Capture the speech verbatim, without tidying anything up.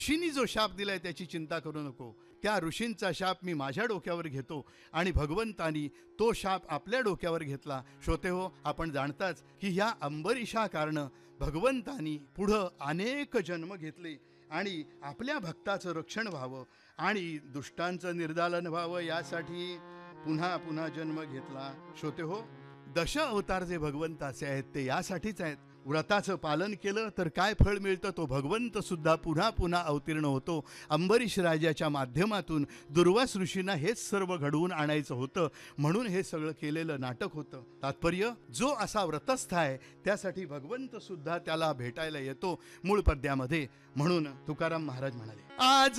ऋषींनी जो शाप दिलाय त्याची चिंता करू नको, त्या ऋषींचा शाप मी माझ्या डोक्यावर घेतो आणि भगवंतानी तो शाप आपल्या डोक्यावर घेतला. श्रोते हो, आपण जाणताच की ह्या अंबरीशा कारण भगवंतानी पुढं अनेक जन्म घेतले आणि आपल्या भक्ताचं रक्षण व्हावं आणि दुष्टांचं निर्दालन व्हावं यासाठी पुन्हा पुन्हा जन्म घेतला. श्रोते हो, दश अवतार जे भगवंताचे आहेत ते यासाठीच आहेत. व्रताचं पालन केलं तर काय फळ मिळतं, तो भगवंत सुद्धा पुन्हा पुन्हा अवतीर्ण होतो. अंबरीश राजाच्या माध्यमातून दुर्वास ऋषींना हेच सर्व घडवून आणायचं होतं, म्हणून हे सगळं केलेलं नाटक होतं. तात्पर्य, जो असा व्रतस्थ आहे त्यासाठी भगवंत सुद्धा त्याला भेटायला येतो मूळ पद्यामध्ये. म्हणून तुकाराम महाराज म्हणाले, आज